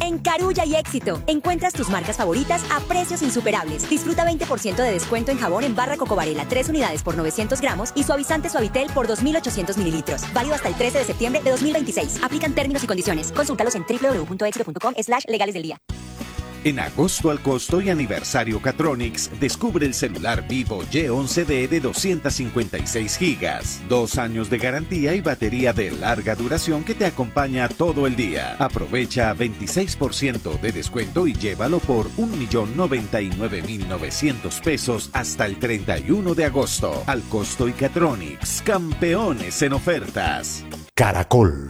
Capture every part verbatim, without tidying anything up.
En Carulla y Éxito, encuentras tus marcas favoritas a precios insuperables. Disfruta veinte por ciento de descuento en jabón en barra Coco Varela, tres unidades por novecientos gramos y suavizante Suavitel por dos mil ochocientos mililitros. Válido hasta el trece de septiembre de dos mil veintiséis. Aplican términos y condiciones. Consúltalos en doble u doble u doble u punto éxito punto com slash legales del día. En agosto al costo y aniversario Catronics, descubre el celular Vivo Y once D de doscientos cincuenta y seis gigas, dos años de garantía y batería de larga duración que te acompaña todo el día. Aprovecha veintiséis por ciento de descuento y llévalo por un millón noventa y nueve mil novecientos pesos hasta el treinta y uno de agosto. Al costo y Catronics, campeones en ofertas. Caracol.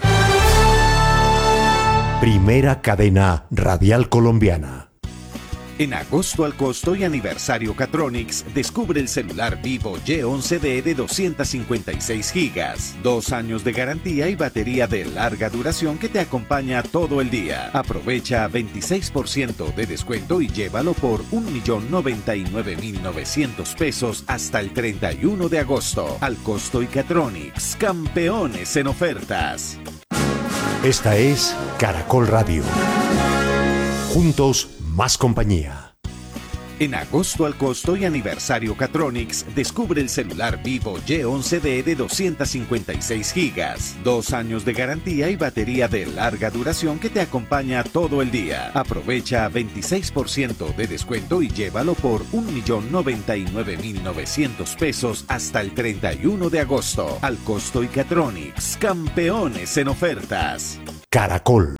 Primera cadena radial colombiana. En agosto al costo y aniversario Catronics, descubre el celular Vivo Y once D de doscientos cincuenta y seis gigas, dos años de garantía y batería de larga duración que te acompaña todo el día. Aprovecha veintiséis por ciento de descuento y llévalo por un millón noventa y nueve mil novecientos pesos hasta el treinta y uno de agosto. Al costo y Catronics, campeones en ofertas. Esta es Caracol Radio. Juntos, más compañía. En agosto al costo y aniversario Catronics, descubre el celular Vivo Y once D de doscientos cincuenta y seis gigas, dos años de garantía y batería de larga duración que te acompaña todo el día. Aprovecha veintiséis por ciento de descuento y llévalo por un millón noventa y nueve mil novecientos pesos hasta el treinta y uno de agosto. Al costo y Catronics, campeones en ofertas. Caracol.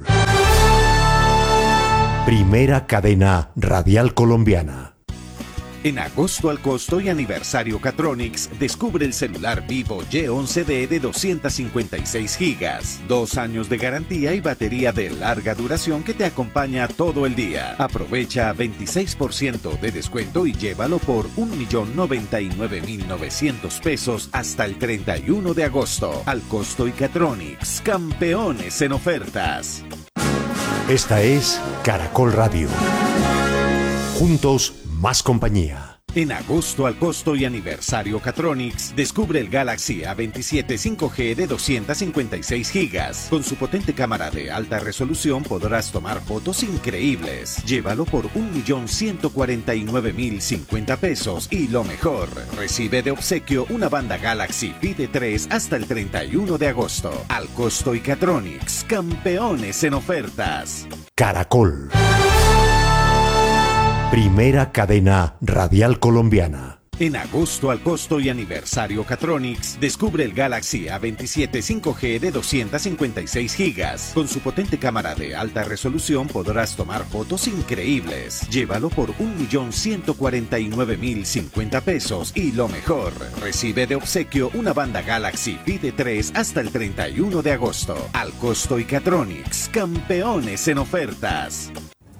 Primera cadena radial colombiana. En agosto al costo y aniversario Catronics, descubre el celular Vivo Y once D de doscientos cincuenta y seis gigas, dos años de garantía y batería de larga duración que te acompaña todo el día. Aprovecha veintiséis por ciento de descuento y llévalo por un millón noventa y nueve mil novecientos pesos hasta el treinta y uno de agosto. Al costo y Catronics, campeones en ofertas. Esta es Caracol Radio. Juntos, más compañía. En agosto al costo y aniversario Catronics, descubre el Galaxy A veintisiete cinco G de doscientos cincuenta y seis gigas. Con su potente cámara de alta resolución podrás tomar fotos increíbles. Llévalo por un millón ciento cuarenta y nueve mil cincuenta pesos y lo mejor, recibe de obsequio una banda Galaxy Pide tres hasta el treinta y uno de agosto. Al costo y Catronics, campeones en ofertas. Caracol. Primera cadena radial colombiana. En agosto al costo y aniversario Catronics, descubre el Galaxy A veintisiete cinco G de doscientos cincuenta y seis gigas. Con su potente cámara de alta resolución podrás tomar fotos increíbles. Llévalo por un millón ciento cuarenta y nueve mil cincuenta pesos y lo mejor, recibe de obsequio una banda Galaxy Pide tres hasta el treinta y uno de agosto. Al costo y Catronics, campeones en ofertas.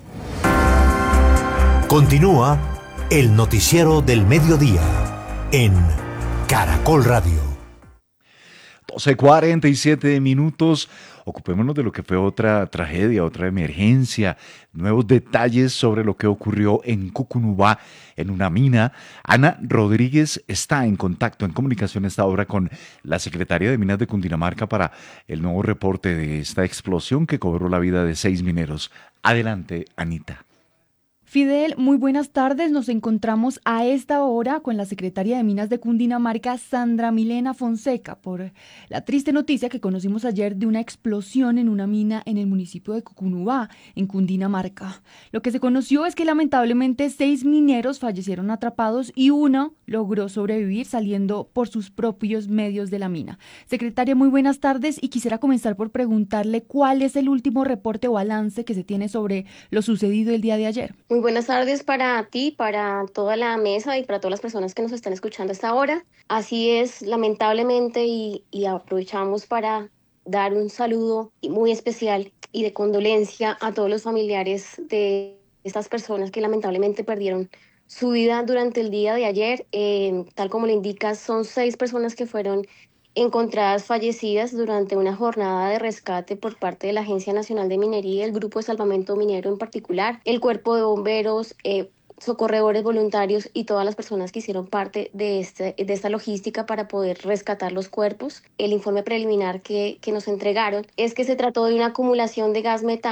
Continúa el noticiero del mediodía en Caracol Radio. doce cuarenta y siete minutos. Ocupémonos de lo que fue otra tragedia, otra emergencia, nuevos detalles sobre lo que ocurrió en Cucunubá, en una mina. Ana Rodríguez está en contacto, en comunicación a esta hora con la secretaria de Minas de Cundinamarca para el nuevo reporte de esta explosión que cobró la vida de seis mineros. Adelante, Anita. Fidel, muy buenas tardes. Nos encontramos a esta hora con la secretaria de Minas de Cundinamarca, Sandra Milena Fonseca, por la triste noticia que conocimos ayer de una explosión en una mina en el municipio de Cucunubá, en Cundinamarca. Lo que se conoció es que lamentablemente seis mineros fallecieron atrapados y uno logró sobrevivir saliendo por sus propios medios de la mina. Secretaria, muy buenas tardes y quisiera comenzar por preguntarle cuál es el último reporte o balance que se tiene sobre lo sucedido el día de ayer. Muy buenas tardes para ti, para toda la mesa y para todas las personas que nos están escuchando a esta hora. Así es, lamentablemente, y, y aprovechamos para dar un saludo muy especial y de condolencia a todos los familiares de estas personas que lamentablemente perdieron su vida durante el día de ayer. Eh, tal como le indicas, son seis personas que fueron encontradas fallecidas durante una jornada de rescate por parte de la Agencia Nacional de Minería, el Grupo de Salvamento Minero en particular, el Cuerpo de Bomberos, eh, socorredores voluntarios y todas las personas que hicieron parte de, este, de esta logística para poder rescatar los cuerpos. El informe preliminar que, que nos entregaron es que se trató de una acumulación de gas metano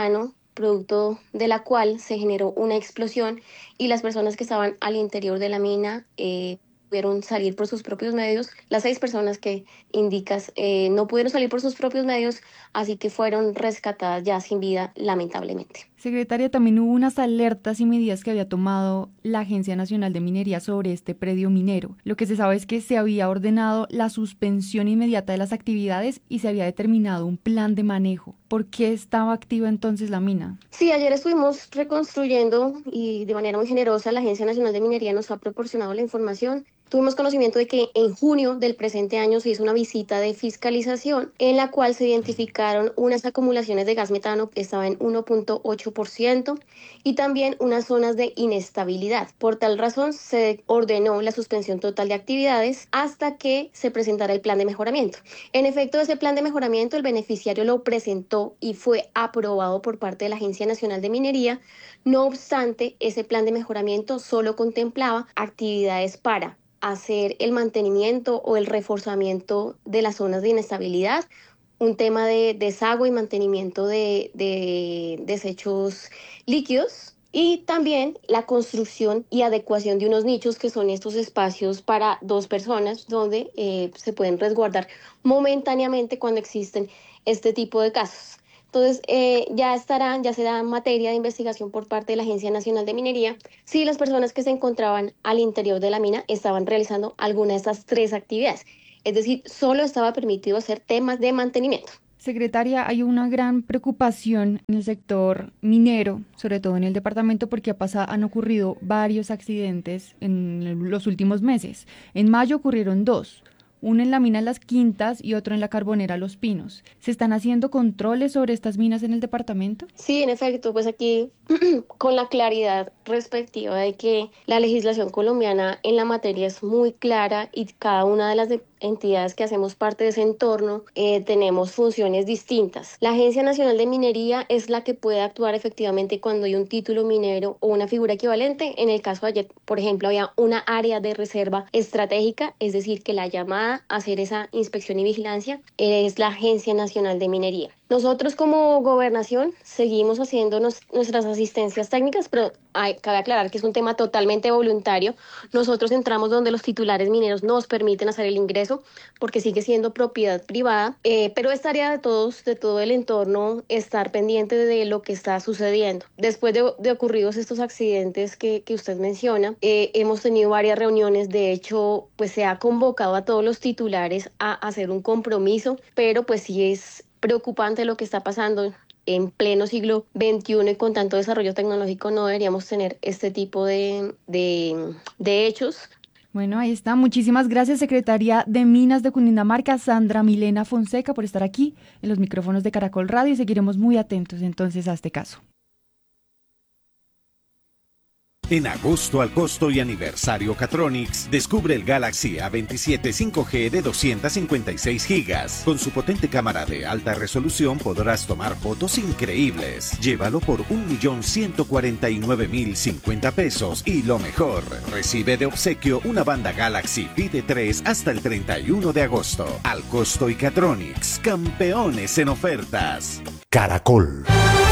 producto de la cual se generó una explosión y las personas que estaban al interior de la mina eh, pudieron salir por sus propios medios. Las seis personas que indicas eh, no pudieron salir por sus propios medios, así que fueron rescatadas ya sin vida, lamentablemente. Secretaria, también hubo unas alertas y medidas que había tomado la Agencia Nacional de Minería sobre este predio minero. Lo que se sabe es que se había ordenado la suspensión inmediata de las actividades y se había determinado un plan de manejo. ¿Por qué estaba activa entonces la mina? Sí, ayer estuvimos reconstruyendo y de manera muy generosa la Agencia Nacional de Minería nos ha proporcionado la información. Tuvimos conocimiento de que en junio del presente año se hizo una visita de fiscalización en la cual se identificaron unas acumulaciones de gas metano que estaban en uno punto ocho por ciento y también unas zonas de inestabilidad. Por tal razón se ordenó la suspensión total de actividades hasta que se presentara el plan de mejoramiento. En efecto, ese plan de mejoramiento el beneficiario lo presentó y fue aprobado por parte de la Agencia Nacional de Minería. No obstante, ese plan de mejoramiento solo contemplaba actividades para hacer el mantenimiento o el reforzamiento de las zonas de inestabilidad, un tema de desagüe y mantenimiento de, de desechos líquidos y también la construcción y adecuación de unos nichos que son estos espacios para dos personas donde eh, se pueden resguardar momentáneamente cuando existen este tipo de casos. Entonces, eh, ya estarán, ya será materia de investigación por parte de la Agencia Nacional de Minería si las personas que se encontraban al interior de la mina estaban realizando alguna de estas tres actividades. Es decir, solo estaba permitido hacer temas de mantenimiento. Secretaria, hay una gran preocupación en el sector minero, sobre todo en el departamento, porque ha pasado, han ocurrido varios accidentes en los últimos meses. En mayo ocurrieron dos. Uno en la mina Las Quintas y otro en la carbonera Los Pinos. ¿Se están haciendo controles sobre estas minas en el departamento? Sí, en efecto, pues aquí con la claridad respectiva de que la legislación colombiana en la materia es muy clara y cada una de las de entidades que hacemos parte de ese entorno eh, tenemos funciones distintas. La Agencia Nacional de Minería es la que puede actuar efectivamente cuando hay un título minero o una figura equivalente. En el caso de ayer, por ejemplo, había una área de reserva estratégica, es decir, que la llamada a hacer esa inspección y vigilancia es la Agencia Nacional de Minería. Nosotros como gobernación seguimos haciendo nos, nuestras asistencias técnicas, pero hay, cabe aclarar que es un tema totalmente voluntario. Nosotros entramos donde los titulares mineros nos permiten hacer el ingreso porque sigue siendo propiedad privada, eh, pero es tarea de todos, de todo el entorno, estar pendiente de lo que está sucediendo. Después de, de ocurridos estos accidentes que, que usted menciona, eh, hemos tenido varias reuniones. De hecho, pues se ha convocado a todos los titulares a hacer un compromiso, pero pues sí es preocupante lo que está pasando en pleno siglo veintiuno y con tanto desarrollo tecnológico. No deberíamos tener este tipo de, de, de hechos. Bueno, ahí está. Muchísimas gracias, secretaria de Minas de Cundinamarca, Sandra Milena Fonseca, por estar aquí en los micrófonos de Caracol Radio y seguiremos muy atentos entonces a este caso. En agosto al costo y aniversario Catronics, descubre el Galaxy A veintisiete cinco G de doscientas cincuenta y seis gigas. Con su potente cámara de alta resolución podrás tomar fotos increíbles. Llévalo por un millón ciento cuarenta y nueve mil cincuenta pesos y lo mejor, recibe de obsequio una banda Galaxy Fide tres hasta el treinta y uno de agosto. Al costo y Catronics, campeones en ofertas. Caracol.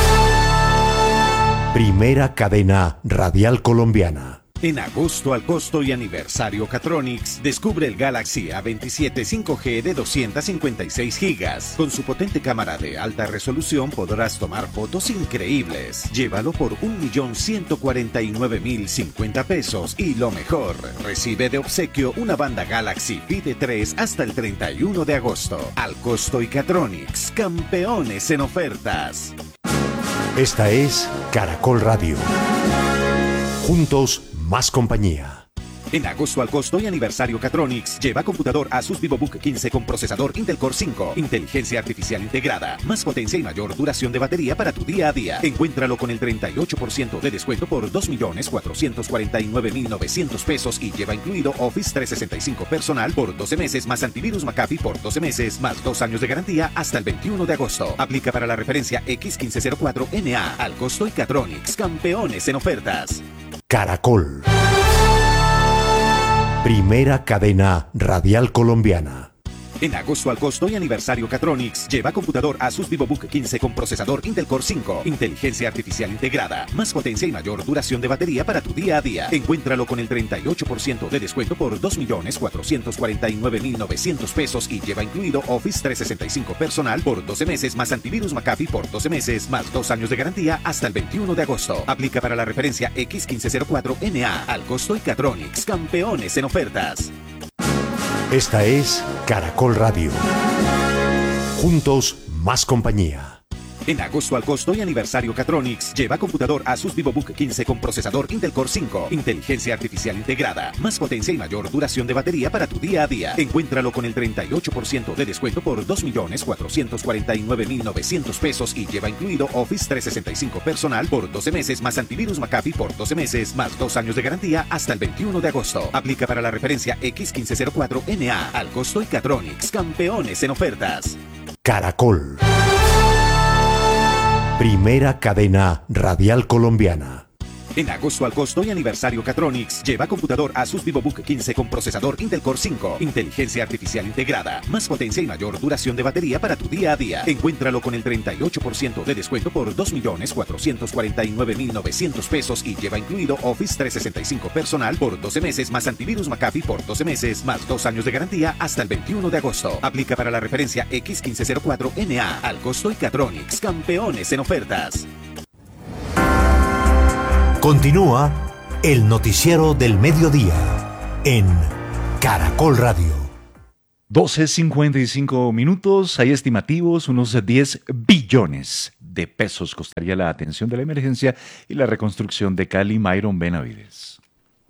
Primera cadena radial colombiana. En agosto al costo y aniversario Catronics, descubre el Galaxy A veintisiete cinco G de doscientas cincuenta y seis gigas. Con su potente cámara de alta resolución podrás tomar fotos increíbles. Llévalo por un millón ciento cuarenta y nueve mil cincuenta pesos y lo mejor, recibe de obsequio una banda Galaxy Fide tres hasta el treinta y uno de agosto. Al costo y Catronics, campeones en ofertas. Esta es Caracol Radio. Juntos, más compañía. En agosto al costo y aniversario Catronics, lleva computador Asus VivoBook quince con procesador Intel Core cinco, inteligencia artificial integrada, más potencia y mayor duración de batería para tu día a día. Encuéntralo con el treinta y ocho por ciento de descuento por dos millones cuatrocientos cuarenta y nueve mil novecientos pesos y lleva incluido Office trescientos sesenta y cinco personal por doce meses más antivirus McAfee por doce meses más dos años de garantía hasta el veintiuno de agosto. Aplica para la referencia X quince cero cuatro N A. Al costo y Catronics, campeones en ofertas. Caracol. Primera cadena radial colombiana. En agosto al costo y aniversario Catronics, lleva computador Asus VivoBook quince con procesador Intel Core cinco, inteligencia artificial integrada, más potencia y mayor duración de batería para tu día a día. Encuéntralo con el treinta y ocho por ciento de descuento por dos millones cuatrocientos cuarenta y nueve mil novecientos pesos y lleva incluido Office trescientos sesenta y cinco personal por doce meses más antivirus McAfee por doce meses más dos años de garantía hasta el veintiuno de agosto. Aplica para la referencia X quince cero cuatro N A al costo y Catronics, campeones en ofertas. Esta es Caracol Radio. Juntos, más compañía. En agosto al costo y aniversario Catronics, lleva computador Asus VivoBook quince con procesador Intel Core cinco, inteligencia artificial integrada, más potencia y mayor duración de batería para tu día a día. Encuéntralo con el treinta y ocho por ciento de descuento por dos millones cuatrocientos cuarenta y nueve mil novecientos pesos y lleva incluido Office trescientos sesenta y cinco personal por doce meses más antivirus McAfee por doce meses más dos años de garantía hasta el veintiuno de agosto. Aplica para la referencia X quince cero cuatro N A al costo y Catronics, campeones en ofertas. Caracol. Primera cadena radial colombiana. En agosto al costo y aniversario Catronics, lleva computador Asus VivoBook quince con procesador Intel Core cinco, inteligencia artificial integrada, más potencia y mayor duración de batería para tu día a día. Encuéntralo con el treinta y ocho por ciento de descuento por dos millones cuatrocientos cuarenta y nueve mil novecientos pesos y lleva incluido Office trescientos sesenta y cinco personal por doce meses más antivirus McAfee por doce meses más dos años de garantía hasta el veintiuno de agosto. Aplica para la referencia X quince cero cuatro N A al costo y Catronics, campeones en ofertas. Continúa el noticiero del mediodía en Caracol Radio. doce cincuenta y cinco minutos, hay estimativos, unos diez billones de pesos costaría la atención de la emergencia y la reconstrucción de Cali. Myron Benavides.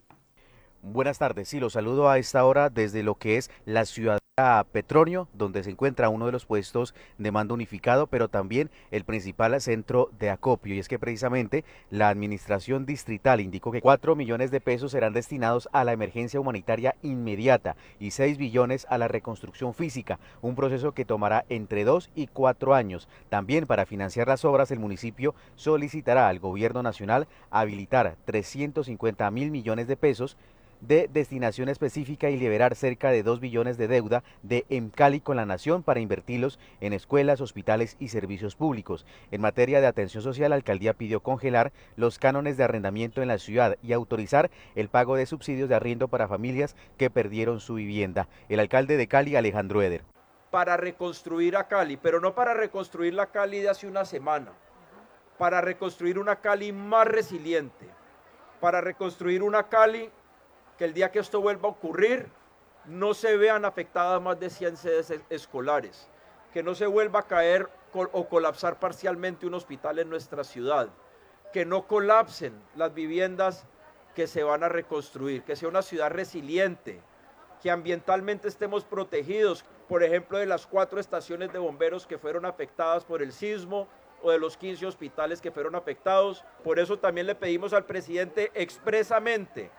Buenas tardes, sí, los saludo a esta hora desde lo que es la ciudad Petronio, donde se encuentra uno de los puestos de mando unificado, pero también el principal centro de acopio, y es que precisamente la administración distrital indicó que cuatro millones de pesos serán destinados a la emergencia humanitaria inmediata y seis billones a la reconstrucción física, un proceso que tomará entre dos y cuatro años. También para financiar las obras el municipio solicitará al gobierno nacional habilitar trescientos cincuenta mil millones de pesos de destinación específica y liberar cerca de dos billones de deuda de Emcali con la nación para invertirlos en escuelas, hospitales y servicios públicos. En materia de atención social, la alcaldía pidió congelar los cánones de arrendamiento en la ciudad y autorizar el pago de subsidios de arriendo para familias que perdieron su vivienda. El alcalde de Cali, Alejandro Eder. Para reconstruir a Cali, pero no para reconstruir la Cali de hace una semana, para reconstruir una Cali más resiliente, para reconstruir una Cali que el día que esto vuelva a ocurrir, no se vean afectadas más de cien sedes escolares, que no se vuelva a caer o colapsar parcialmente un hospital en nuestra ciudad, que no colapsen las viviendas que se van a reconstruir, que sea una ciudad resiliente, que ambientalmente estemos protegidos, por ejemplo, de las cuatro estaciones de bomberos que fueron afectadas por el sismo, o de los quince hospitales que fueron afectados. Por eso también le pedimos al presidente expresamente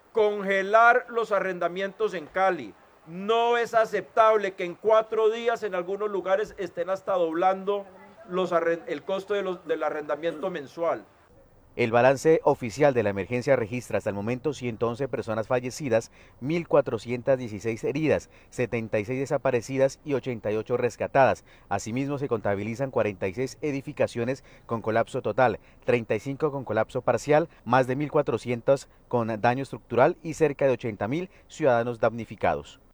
congelar los arrendamientos en Cali. No es aceptable que en cuatro días en algunos lugares estén hasta doblando los el costo de los, del arrendamiento mensual. El balance oficial de la emergencia registra hasta el momento ciento once personas fallecidas, mil cuatrocientas dieciséis heridas, setenta y seis desaparecidas y ochenta y ocho rescatadas. Asimismo, se contabilizan cuarenta y seis edificaciones con colapso total, treinta y cinco con colapso parcial, más de mil cuatrocientos con daño estructural y cerca de ochenta mil ciudadanos damnificados.